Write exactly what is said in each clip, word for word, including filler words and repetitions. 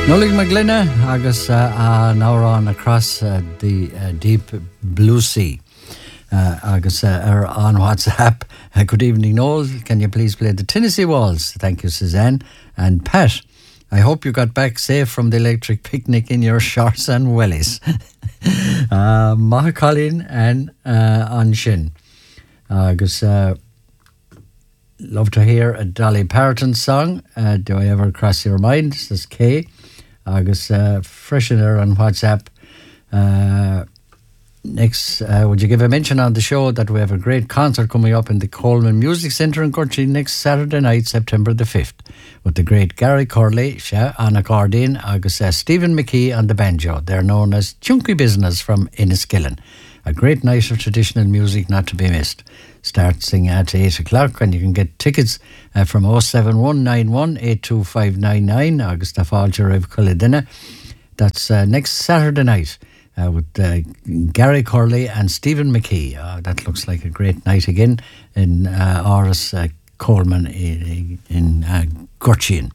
Nolig Maglina, agus uh, uh, now on across uh, the uh, deep blue sea. Uh, agus uh, are on WhatsApp. Uh, good evening, Noel. Can you please play the Tennessee Waltz? Thank you, Suzanne. And Pat, I hope you got back safe from the electric picnic in your shorts and wellies. uh, Maha Colleen and uh, Anshin. Agus uh, love to hear a Dolly Parton song. Uh, do I ever cross your mind? Says Kay. Agus uh, freshener on WhatsApp. Uh, next, uh, would you give a mention on the show that we have a great concert coming up in the Coleman Music Centre in Cortree next Saturday night, September the fifth, with the great Gary Corley on accordion, agus uh, Stephen McKee on the banjo. They're known as Chunky Business from Enniskillen. A great night of traditional music not to be missed. Starting at eight o'clock, and you can get tickets uh, from oh seven one nine one eight two five nine nine. Agus ta fáilte raibh Culledina. That's uh, next Saturday night uh, with uh, Gary Corley and Stephen McKee. Uh, that looks like a great night again in uh, Áras uh, Coleman in, in uh, Gorchin.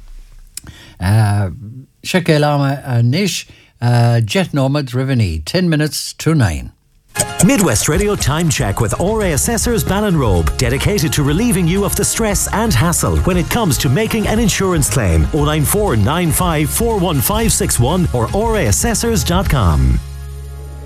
Shekel Lama Nish, Jet Nomad Riveni, ten minutes to nine. Midwest Radio Time Check with R A Assessors Ballinrobe, dedicated to relieving you of the stress and hassle when it comes to making an insurance claim. oh nine four nine five four one five six one or r a assessors dot com.